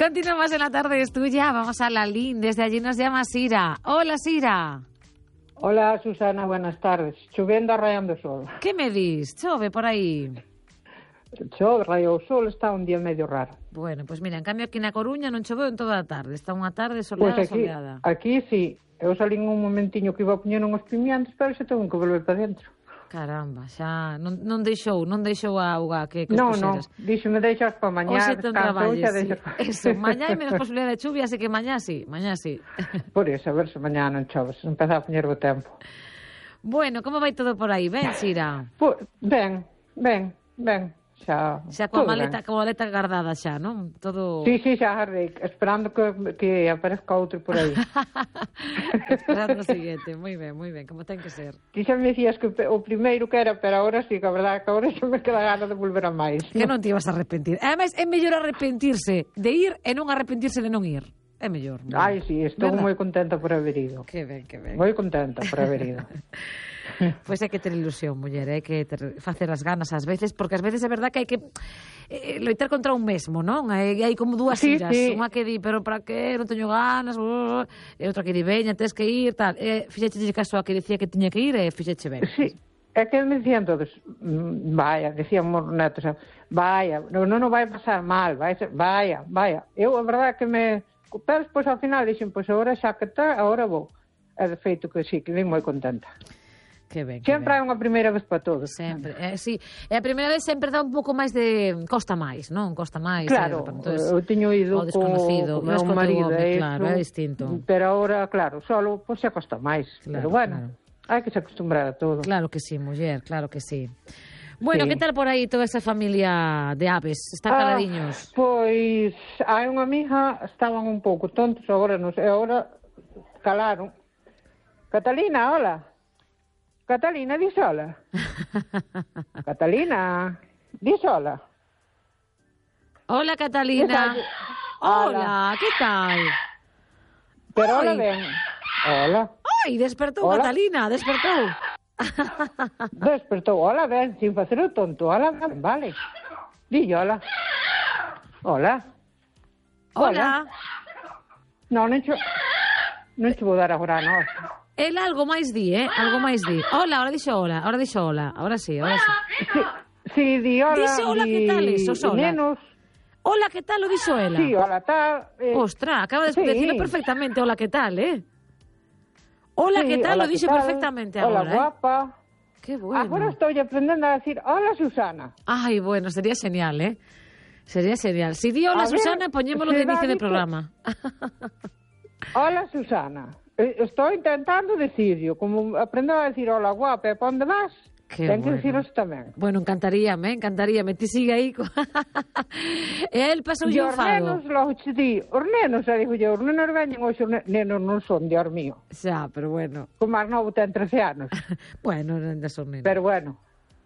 Continuamos en La Tarde es Tuya. Vamos a la LIN. Desde allí nos llama Sira. Hola, Sira. Hola, Susana, buenas tardes. Chovendo a raiando o sol. Que me dis? Chove por aí? Chove, raiou o sol, está un día medio raro. Bueno, pues mira, en cambio aquí na Coruña non choveu en toda a tarde. Está unha tarde soleada, Pois soleada. aquí sí. Eu salí un momentiño que iba a poñer uns pimientos, pero xa tengo que volver para dentro. Caramba, xa non deixou a auga que Non, puxeras. díxome deixas para mañá, Hoxe te descanso, traballes, xa sí. deixas. Eso, mañá hai menos posibilidade de chuvia, así que mañá sí. Por iso, a ver se mañá non chove, se empeza a poñer o tempo. Bueno, como vai todo por aí? Ben, Sira? Ben. Xa coa maleta guardada xa, non? Todo... Sí, xa arrei, esperando que aparezca outro por aí. Esperando o siguiente, moi ben, como ten que ser. Ti xa me decías que o primeiro que era, pero agora sí, que a verdade que agora xa me queda gana de volver a máis. Que non te ibas a arrepentir. Ademais, é mellor arrepentirse de ir e non arrepentirse de non ir. É mellor. Non? Ai, sí, estou moi contenta por haber ido. Que ben. Moi contenta por haber ido. Pois hai que ter ilusión, muller, hai que facer as ganas ás veces, porque ás veces é verdad que hai que loitar contra un mesmo, non? Hai como dúas iras, unha que di, pero para que, non teño ganas, e outra que di, veña, tens que ir, tal. Fixeche caso a que dicía que tiña que ir e fixeche ben. Sí, é que me dicían todos, vaya, decían os netos, vaya, non vai pasar mal, vaya. Eu, a verdade que pero despois ao final dixen, pois agora xa que está, agora vou. E de feito que sí, que vim moi contenta. Que ben, sempre hai unha primeira vez para todos. Sempre, sí. E a primeira vez sempre dá un pouco máis de... Costa máis, non? Costa máis. Claro, eu teño ido co meu marido, claro, é distinto. Pero agora, claro, solo, pois se costa máis. Pero bueno, hai que se acostumbrar a todo. Claro que sí, muller, claro que sí. Bueno, que tal por aí toda esa familia de aves? Están caladiños? Pois, hai unha amiga, estaban un pouco tontos, agora non sei, agora calaron. Catalina, hola. Catalina, di sola. Catalina, di sola. Hola, Catalina. Hola, que tal? Pero hola ben. Hola. Ai, despertou Catalina, despertou. Despertou, hola ben, sin facer o tonto. Hola ben, vale. Di hola. Hola. Hola. Non te vou dar agora, non. El algo máis di, algo máis di. Hola, ahora dixo hola, ahora sí. Sí, di hola. Dixe hola, que tal eso, sola? Nenos. Hola, que tal, o dixo ela? Sí, hola, tal. Ostras, acaba de decirlo perfectamente, hola, que tal, Hola, que tal, lo dixo perfectamente agora, Hola, guapa. Qué bueno. Agora estou aprendendo a decir hola, Susana. Ai, bueno, sería genial, Sería genial. Si di hola, Susana, poñémolo de inicio de programa. Hola, Susana. Estou intentando decirlo, como aprender a decir hola, guapa, e pa onde vas? Ten que deciros tamén. Bueno, encantaríame. Ti sigue aí. E el pasou yo fado. Os nenos, digo yo, os nenos veñen hoxe, os nenos non son de mío. Xa, pero bueno. O máis novo ten 13 anos. Bueno, ainda son nenos. Pero bueno.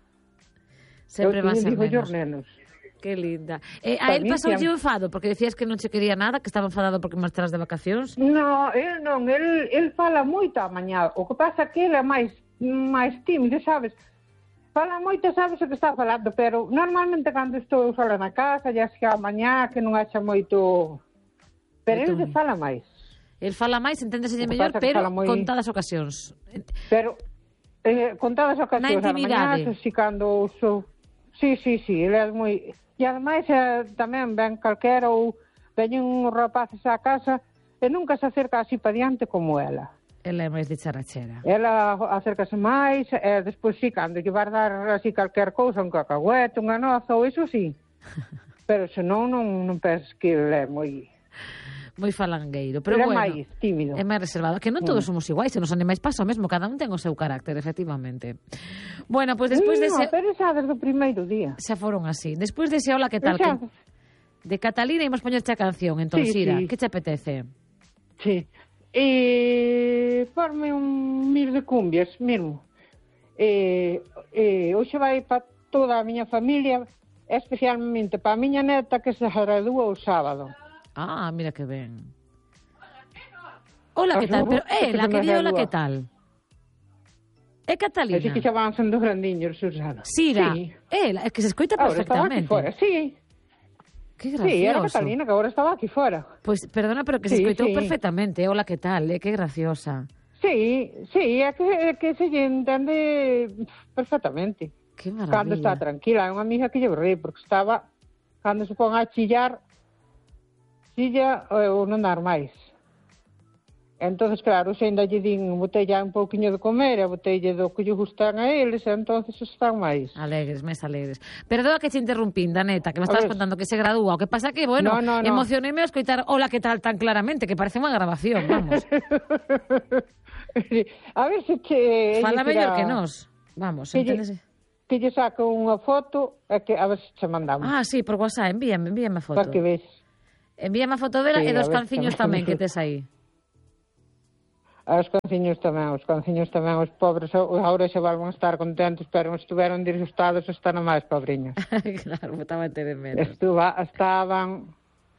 Sempre van ser nenos. Que linda. A él pasou yo enfado, porque decías que non che quería nada, que estaba enfadado porque marcharas de vacacións. No, el non, el fala moito a mañá. O que pasa que ele é máis tímido, sabes? Fala moito, sabes o que está falando, pero normalmente cando estou sola na casa, ya xa a mañá, que non haxa moito... Pero ele fala máis. El fala máis, enténdeselle mellor, pero contadas ocasións. Pero contadas ocasións, na intimidade. A mañá, cando uso... Sí, ele é moi... E ademais tamén ven calquera ou veñen uns rapaces á casa e nunca se acerca así para diante como ela. Ela é máis de charachera. Ela acércase máis e despois sí, cando lle vas dar así calquer cousa, un cacahuete, unha noza ou iso sí. Pero senón non penses que ele é moi falangueiro, pero bueno, é máis tímido. É máis reservado, que non todos somos iguais, e nos animais pasa o mesmo, cada un ten o seu carácter, efectivamente. Bueno, pois despois pero xa desde o primeiro día. Xa foron así. Despois dese hola, que tal? De Catalina imos poñerche a canción, entón, Sira, que te apetece? Sí. Forme un mil de cumbias mesmo. Hoxe vai para toda a miña familia, especialmente para a miña neta que se gradúa o sábado. Ah, mira que ben. Hola, que tal? Pero ela, que di hola, que tal? É Catalina. É que xa van sendo grandiños, Susana. Sira, ela, é que se escoita perfectamente. Sí. Que gracioso. Sí, era Catalina, que agora estaba aquí fora. Pois, perdona, pero que se escoitou perfectamente. Hola, que tal? Que graciosa. Sí, é que se lle entende perfectamente. Que maravilla. Cando está tranquila, é unha amiga que lle borrei, porque estaba, cando se pon a chillar, chilla ou non dar máis. Entonces, claro, se ainda lle din, botella un pouquiño de comer, e botella do que lle gustan a eles, entonces están máis. Alegres, máis alegres. Perdoa que te interrumpín, Daneta, que me estás contando que se gradúa. O que pasa que, bueno, no. emocionéme a escoitar hola, que tal tan claramente, que parece unha grabación, vamos. A ver se che... Fala mellor que nós. Vamos, enténdese. Que lle saco unha foto, e que a ver se che mandamos. Ah, sí, por WhatsApp, envíame a foto. Para que ves. Envíame a foto dela e dos canciños tamén que tes aí. Os canciños tamén, os pobres, agora xa van a estar contentos, pero estiveron disgustados, están máis pobriños. Claro, estaba a ter menos. Estaban...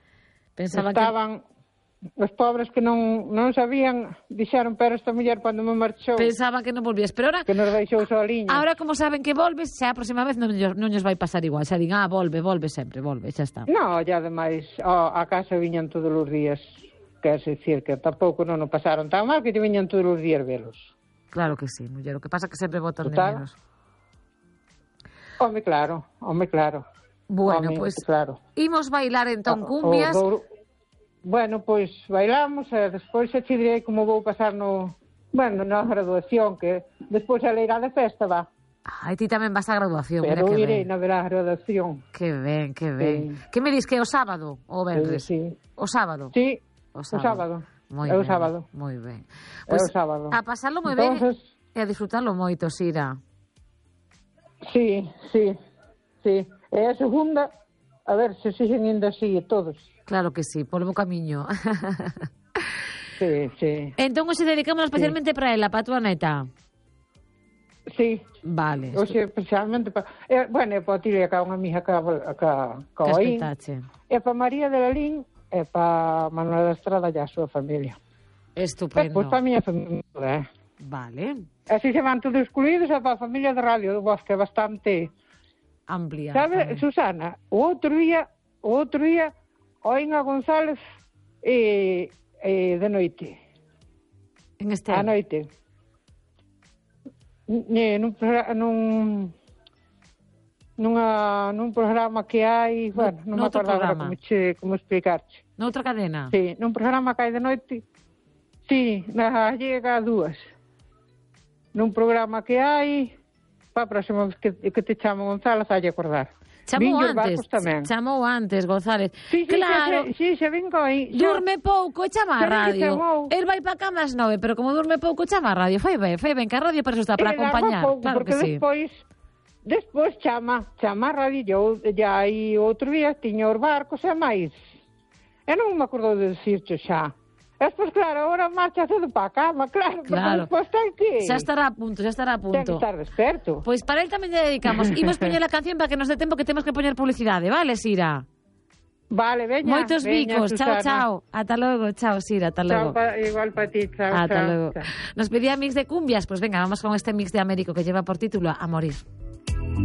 Os pobres que non sabían, dixeron, pero esta muller cando me marchou... Pensaba que non volvías, pero ahora... Que nos deixou soliños. Ahora, como saben que volves, xa a próxima vez non lles vai pasar igual. Xa din, volve sempre, xa está. No, ya ademais, a casa viñan todos os días. Quer dicir que tampouco non o pasaron tan mal que te viñan todos os días velos. Claro que sí, muller. O que pasa que sempre botan de menos. Home, claro. Bueno, pois, claro. Imos bailar entón cumbias. Bueno, pois bailamos e despois xa te direi como vou pasar na graduación, que despois a leira de festa va. Ai, ti tamén vas á graduación, pero mira que irei ben. na verá graduación. Que ben. Sí. Que me dis que é o sábado ou o venres? Sí. O sábado? Sí. O sábado. Moi ben, ben, sábado. Moi ben. Pois, o sábado. A pasarlo moi ben e a disfrutarlo moito, Sira. Sí. E a segunda, a ver se siguen indo así todos. Claro que sí, polo bo camiño. Sí. Entón, hoxe dedicamos especialmente para ela, para a túa neta. Sí. Vale. Hoxe especialmente para... bueno, e para Tilia, que é unha amiga que oín. E para María de la Lín, e para Manuel da Estrada e a súa familia. Estupendo. Pois para a miña familia, Vale. Así se van todos excluídos, e para a familia de Radio do Bosque, bastante... amplia. Sabe, Susana, o outro día, oín a González de noite. En este? A noite. Nun programa que hai, bueno, non me acordo agora como explicarte. Noutra cadena? Sí, nun programa que hai de noite, sí, na Gallega 2. Nun programa que hai, para a próxima vez que te chamo González, hai de acordar. Chamou antes, González. Sí, claro. Sí, se vengo aí. Durme pouco e chama a radio. El vai para cama ás 9, pero como durme pouco chama a radio. Fai ben, que a radio para eso está, para acompañar. Pouco, claro que sí. Despois chama a radio, ya aí outro día tiña os barcos e máis. E non me acordo de dicircho xa. Despois, claro, agora marcha cedo para a cama, claro. Despois ten que... Xa estará a punto. Ten que estar desperto. Pois para él tamén lle dedicamos. Imos poñer a canción para que nos dé tempo que temos que poñer publicidade, vale, Sira? Vale, veña. Moitos bicos, chao. Ata logo, chao, Sira, ata logo. Igual para ti, chao. Ata logo. Nos pedía mix de cumbias, pois venga, vamos con este mix de Américo que lleva por título A Morir.